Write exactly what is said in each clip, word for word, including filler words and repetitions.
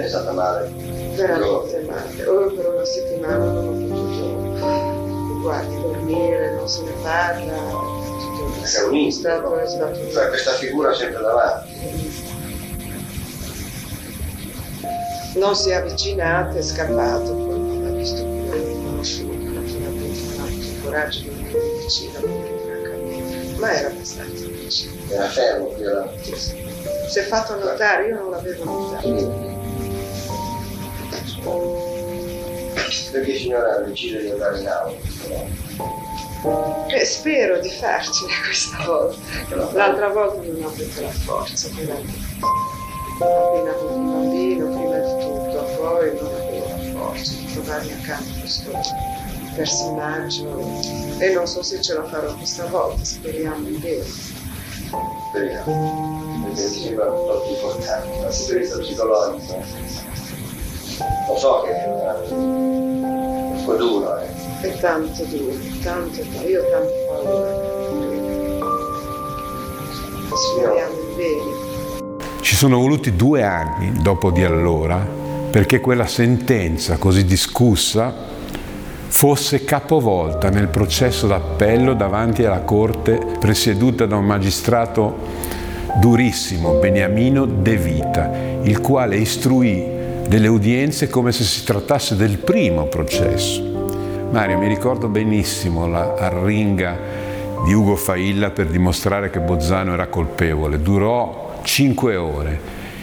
è stata male. Veramente male. Ora per una settimana non ho potuto, guardi, dormire, non se ne parla. È un incubo, è stato... Cioè questa figura sempre davanti. Non si è avvicinato, è scappato, poi non l'ha visto più, l'ha conosciuto, naturalmente non ha avuto il coraggio di venire vicino, perché francamente, ma era abbastanza vicino. Era fermo, più era... Si è fatto notare, io non l'avevo notato. Mm. Perché signora decide di andare in aula? Eh, spero di farcela questa volta. L'altra volta non ho avuto la forza, veramente. Appena avuto un bambino, prima di tutto, poi non avevo la forza di trovarmi accanto a questo personaggio e non so se ce la farò questa volta, speriamo in bene. Speriamo, perché mi sembra molto importante dal punto di vista psicologico. Lo so che è un po' duro, eh. È tanto duro, tanto, io ho tanta paura. Speriamo in bene. Ci sono voluti due anni dopo di allora perché quella sentenza così discussa fosse capovolta nel processo d'appello davanti alla Corte presieduta da un magistrato durissimo, Beniamino De Vita, il quale istruì delle udienze come se si trattasse del primo processo. Mario, mi ricordo benissimo la arringa di Ugo Failla per dimostrare che Bozzano era colpevole. Durò cinque ore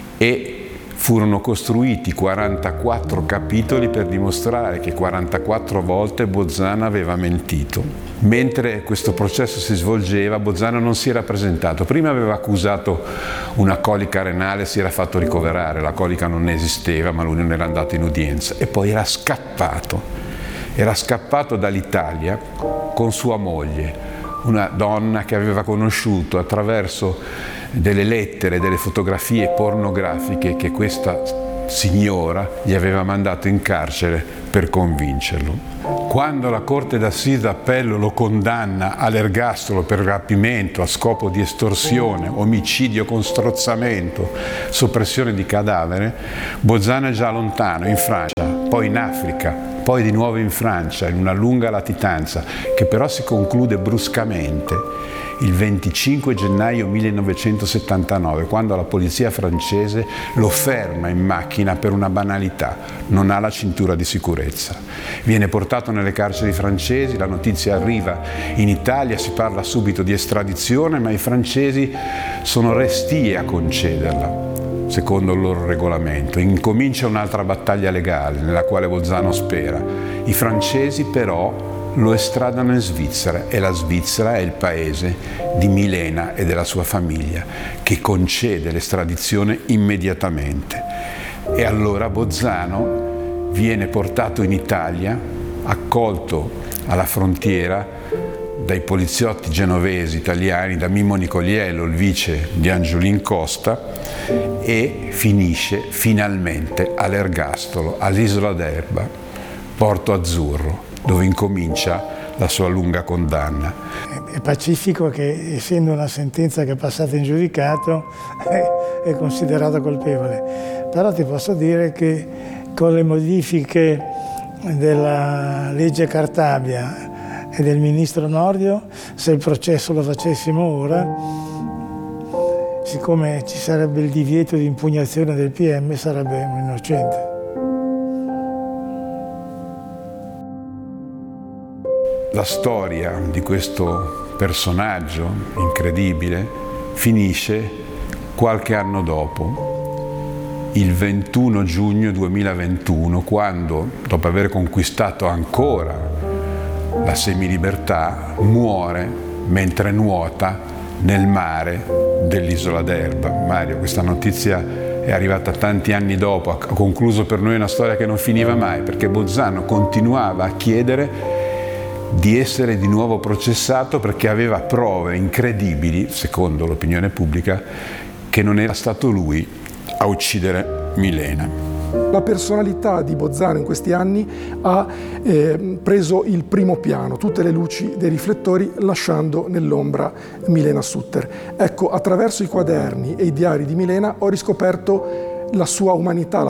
e furono costruiti quarantaquattro capitoli per dimostrare che quarantaquattro volte Bozzano aveva mentito. Mentre questo processo si svolgeva, Bozzano non si era presentato. Prima aveva accusato una colica renale, si era fatto ricoverare, la colica non esisteva, ma lui non era andato in udienza. E poi era scappato, era scappato dall'Italia con sua moglie, una donna che aveva conosciuto attraverso delle lettere, delle fotografie pornografiche che questa signora gli aveva mandato in carcere per convincerlo. Quando la Corte d'Assise d'Appello lo condanna all'ergastolo per rapimento a scopo di estorsione, omicidio con strozzamento, soppressione di cadavere, Bozzano è già lontano, in Francia, poi in Africa, poi di nuovo in Francia, in una lunga latitanza, che però si conclude bruscamente il venticinque gennaio millenovecentosettantanove, quando la polizia francese lo ferma in macchina per una banalità: non ha la cintura di sicurezza. Viene portato nelle carceri francesi, la notizia arriva in Italia, si parla subito di estradizione, ma i francesi sono restii a concederla, secondo il loro regolamento. Incomincia un'altra battaglia legale nella quale Bozzano spera. I francesi però lo estradano in Svizzera e la Svizzera è il paese di Milena e della sua famiglia, che concede l'estradizione immediatamente. E allora Bozzano viene portato in Italia, accolto alla frontiera dai poliziotti genovesi italiani, da Mimmo Nicoliello, il vice di Angiolin Costa, e finisce finalmente all'ergastolo, all'Isola d'Elba, Porto Azzurro, dove incomincia la sua lunga condanna. È pacifico che, essendo una sentenza che è passata in giudicato, è, è considerato colpevole. Però ti posso dire che con le modifiche della legge Cartabia e del ministro Nordio, se il processo lo facessimo ora, siccome ci sarebbe il divieto di impugnazione del P M, sarebbe un innocente. La storia di questo personaggio incredibile finisce qualche anno dopo, il ventuno giugno duemilaventuno, quando, dopo aver conquistato ancora la semilibertà, muore mentre nuota nel mare dell'Isola d'Elba. Mario, questa notizia è arrivata tanti anni dopo, ha concluso per noi una storia che non finiva mai, perché Bozzano continuava a chiedere di essere di nuovo processato perché aveva prove incredibili, secondo l'opinione pubblica, che non era stato lui a uccidere Milena. La personalità di Bozzano in questi anni ha eh, preso il primo piano, tutte le luci dei riflettori, lasciando nell'ombra Milena Sutter. Ecco, attraverso i quaderni e i diari di Milena ho riscoperto la sua umanità,